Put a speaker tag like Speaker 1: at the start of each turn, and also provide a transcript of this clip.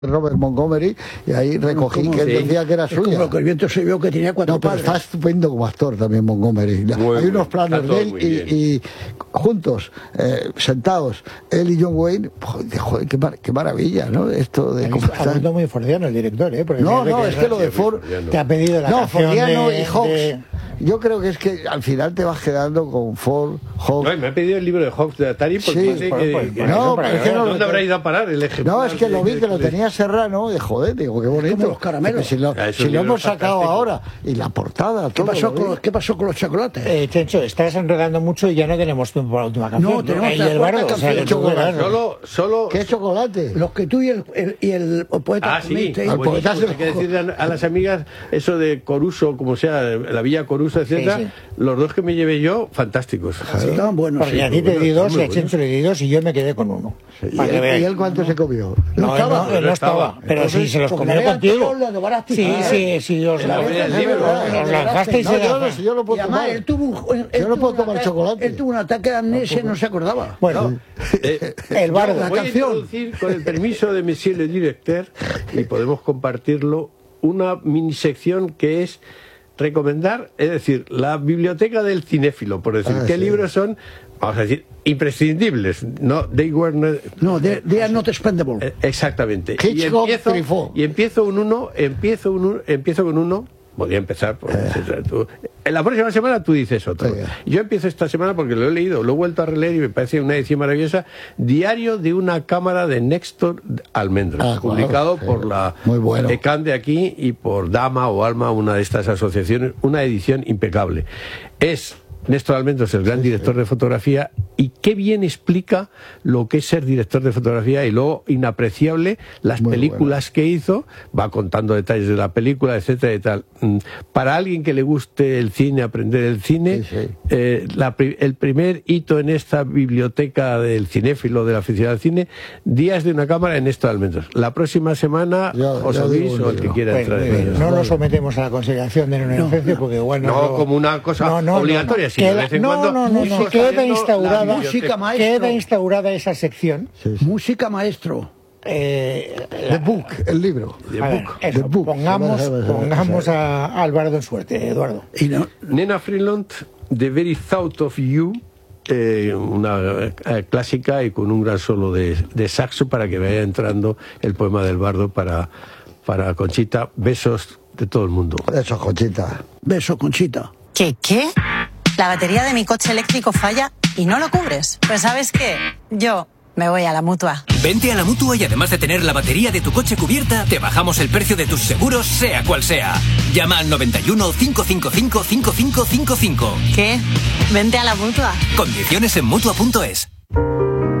Speaker 1: Robert Montgomery, y ahí recogí que él decía que era suya.
Speaker 2: Como que el viento se vio que tenía 4
Speaker 1: pero
Speaker 2: padres.
Speaker 1: está estupendo como actor también Montgomery. Hay unos planos de él y juntos, sentados, él y John Wayne. Joder, qué maravilla, ¿no? Esto de cómo
Speaker 3: está muy fordiano el director, ¿eh? Porque
Speaker 1: no, es que lo de Ford
Speaker 3: te ha pedido la canción
Speaker 1: Fordiano y Hawks. Yo creo que es que al final te vas quedando con Ford, Hawks.
Speaker 4: No, me ha pedido el libro de Hawks de Atari porque dice que ¿dónde habrá ido a parar el ejemplar?
Speaker 1: No, es que lo vi que lo tenía Serrano, de joder, digo, qué bonito.
Speaker 2: Como los caramelos.
Speaker 1: Si lo hemos sacado ahora, y la portada,
Speaker 2: ¿Qué pasó con los chocolates?
Speaker 3: Chencho, estás enredando mucho y ya no tenemos tiempo para la última canción.
Speaker 2: No, tenemos
Speaker 3: el bardo,
Speaker 4: solo
Speaker 1: ¿qué chocolate?
Speaker 2: Los que tú y el poeta.
Speaker 4: Ah, sí. Al poeta hay que decirle a las amigas eso de Coruso, como sea, la Villa Coruso, etcétera. Sí. Los dos que me llevé yo, fantásticos.
Speaker 2: Estaban buenos.
Speaker 3: Porque a ti te di dos, y a Chencho le di dos y yo me quedé con uno.
Speaker 1: ¿Y él cuánto se comió?
Speaker 3: No estaba. Pero si se los comió contigo. Sí, os lanzasteis.
Speaker 1: Yo no puedo tomar.
Speaker 2: Yo no puedo tomar chocolate. Él tuvo un ataque de amnesia y no se acordaba.
Speaker 3: Bueno, el bardo.
Speaker 4: Voy a introducir, con el permiso de Monsieur le Directeur, y podemos compartirlo, una minisección que es recomendar, es decir, la biblioteca del cinéfilo, por decir, qué libros son, vamos a decir, imprescindibles, no, they are not expendable. Exactamente. Y empiezo con uno. Podría empezar en la próxima semana tú dices otro. Yo empiezo esta semana porque lo he leído, lo he vuelto a releer y me parece una edición maravillosa. Diario de una cámara de Néstor Almendros, publicado por la ECAN de aquí y por Dama o Alma, una de estas asociaciones, una edición impecable. Es Néstor Almendros, el gran director de fotografía, y qué bien explica lo que es ser director de fotografía, y luego inapreciable las películas que hizo, va contando detalles de la película, etcétera y tal. Para alguien que le guste el cine, aprender el cine, el primer hito en esta biblioteca del cinéfilo, del aficionado al cine, Días de una cámara en Néstor Almendros. La próxima semana os aviso al que quiera entrar en ellos.
Speaker 3: No nos sometemos a la consideración de una inocencia porque igual
Speaker 4: no como una cosa obligatoria.
Speaker 3: Queda instaurada esa sección.
Speaker 2: Música maestro.
Speaker 1: The Book, el libro.
Speaker 3: The Book. Pongamos a Álvaro en suerte, Eduardo.
Speaker 4: Nina Freeland, The Very Thought of You, una clásica y con un gran solo de saxo para que vaya entrando el poema del bardo para Conchita. Besos de todo el mundo.
Speaker 1: Besos, Conchita.
Speaker 2: Beso, Conchita.
Speaker 5: ¿Qué? La batería de mi coche eléctrico falla y no lo cubres. Pues ¿sabes qué? Yo me voy a la Mutua.
Speaker 6: Vente a la Mutua y además de tener la batería de tu coche cubierta, te bajamos el precio de tus seguros, sea cual sea. Llama al 91 555 5555.
Speaker 5: ¿Qué? Vente a la Mutua.
Speaker 6: Condiciones en Mutua.es.